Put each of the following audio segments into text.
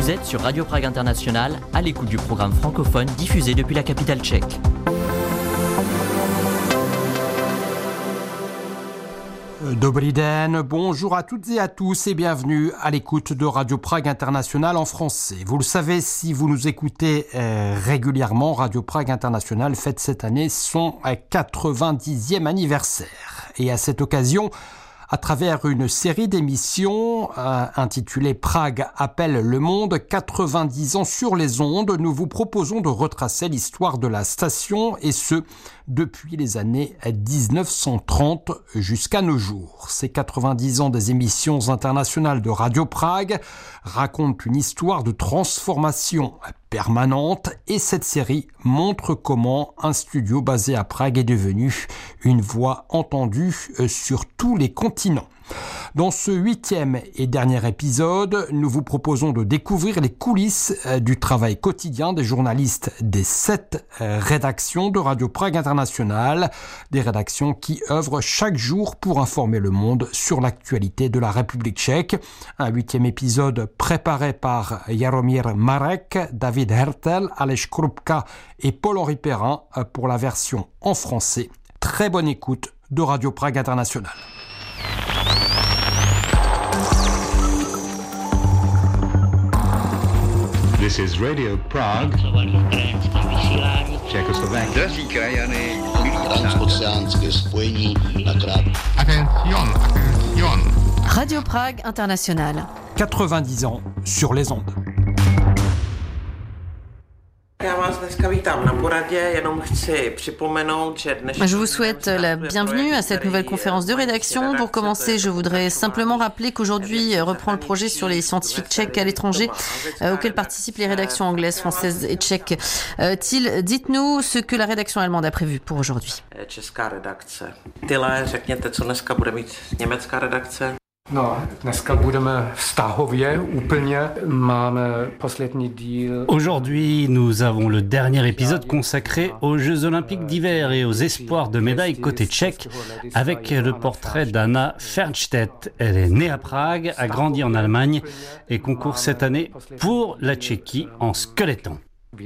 Vous êtes sur Radio Prague International, à l'écoute du programme francophone diffusé depuis la capitale tchèque. Dobrý den, bonjour à toutes et à tous et bienvenue à l'écoute de Radio Prague International en français. Vous le savez, si vous nous écoutez régulièrement, Radio Prague International fête cette année son 90e anniversaire. Et à cette occasion, à travers une série d'émissions intitulée Prague appelle le monde, 90 ans sur les ondes, nous vous proposons de retracer l'histoire de la station et ce, depuis les années 1930 jusqu'à nos jours. Ces 90 ans des émissions internationales de Radio Prague racontent une histoire de transformation permanente et cette série montre comment un studio basé à Prague est devenu une voix entendue sur tous les continents. Dans ce 8e et dernier épisode, nous vous proposons de découvrir les coulisses du travail quotidien des journalistes des 7 rédactions de Radio Prague International, des rédactions qui œuvrent chaque jour pour informer le monde sur l'actualité de la République tchèque. Un 8e épisode préparé par Jaromír Marek, David Hertel, Aleš Krupka et Paul-Henri Perrin pour la version en français. Très bonne écoute de Radio Prague International. This is Radio Prague, Czechoslovakia. Drazí krajany, transoceánské spojení na Radio Prague International. 90 ans sur les ondes. Je vous souhaite la bienvenue à cette nouvelle conférence de rédaction. Pour commencer, je voudrais simplement rappeler qu'aujourd'hui reprend le projet sur les scientifiques tchèques à l'étranger auquel participent les rédactions anglaises, françaises et tchèques. Dites-nous ce que la rédaction allemande a prévu pour aujourd'hui. Aujourd'hui, nous avons le dernier épisode consacré aux Jeux Olympiques d'hiver et aux espoirs de médailles côté tchèque avec le portrait d'Anna Fernstedt. Elle est née à Prague, a grandi en Allemagne et concourt cette année pour la Tchéquie en skeléton.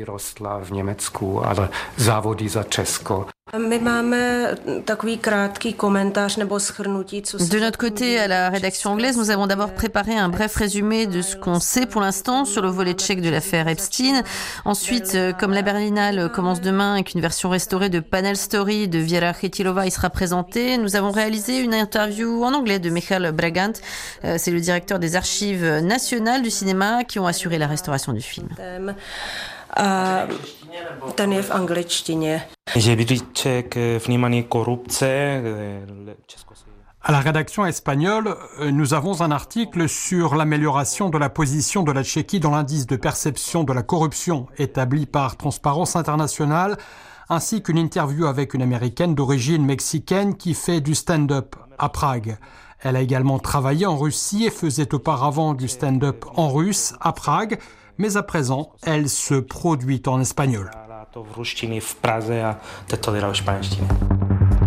De notre côté, à la rédaction anglaise, nous avons d'abord préparé un bref résumé de ce qu'on sait pour l'instant sur le volet tchèque de l'affaire Epstein. Ensuite, comme la Berlinale commence demain et qu'une version restaurée de Panel Story de Věra Chytilová y sera présentée, nous avons réalisé une interview en anglais de Michal Bragant. C'est le directeur des archives nationales du cinéma qui ont assuré la restauration du film. Ten je v angličtině. À la rédaction espagnole, nous avons un article sur l'amélioration de la position de la Tchéquie dans l'indice de perception de la corruption établi par Transparence Internationale, ainsi qu'une interview avec une Américaine d'origine mexicaine qui fait du stand-up à Prague. Elle a également travaillé en Russie et faisait auparavant du stand-up en russe à Prague, mais à présent, elle se produit en espagnol.